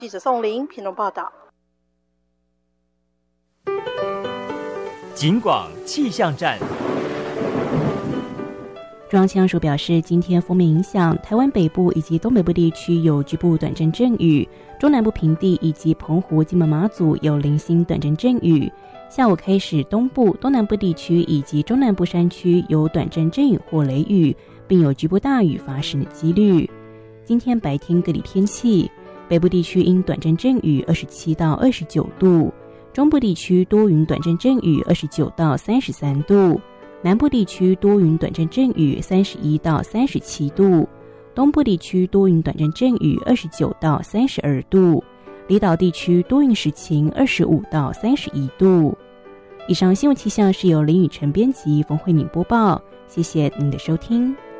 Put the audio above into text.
记者宋玲评论报道。 警广气象站。 中央气象署表示，今天锋面影响台湾北部以及东北部地区有局部短暂阵雨，中南部平地以及澎湖、金门、马祖有零星短暂阵雨。下午开始，东部、东南部地区以及中南部山区有短暂阵雨或雷雨，并有局部大雨发生的几率。今天白天各地天气，北部地区因短暂阵雨27到29度，中部地区多云短暂阵雨29到33度，南部地区多云短暂阵雨31到37度，东部地区多云短暂阵雨29到32度，离岛地区多云时晴25到31度。以上新闻气象是由林雨晨编辑，冯慧敏播报，谢谢您的收听。